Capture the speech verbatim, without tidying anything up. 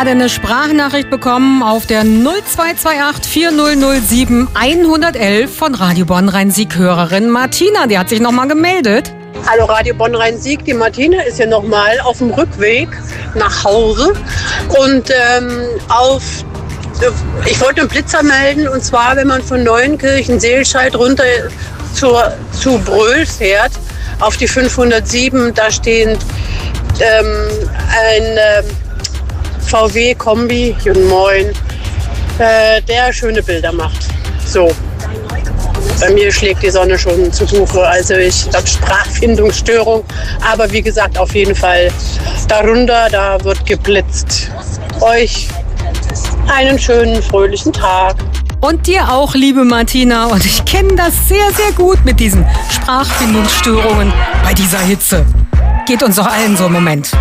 gerade eine Sprachnachricht bekommen auf der null zwei zwei acht vier null null sieben eins eins eins von Radio Bonn Rhein-Sieg-Hörerin Martina. Die hat sich nochmal gemeldet. Hallo Radio Bonn Rhein-Sieg, die Martina ist ja nochmal auf dem Rückweg nach Hause und ähm, auf, ich wollte einen Blitzer melden, und zwar, wenn man von Neuenkirchen-Seelscheid runter zur, zu Bröl fährt, auf die fünfhundertsieben, da steht ähm, ein äh, V W-Kombi, guten Moin, äh, der schöne Bilder macht. So. Bei mir schlägt die Sonne schon zu Buche, also ich habe Sprachfindungsstörung. Aber wie gesagt, auf jeden Fall darunter, da wird geblitzt. Euch einen schönen, fröhlichen Tag. Und dir auch, liebe Martina. Und ich kenne das sehr, sehr gut mit diesen Sprachfindungsstörungen bei dieser Hitze. Geht uns doch allen so im Moment.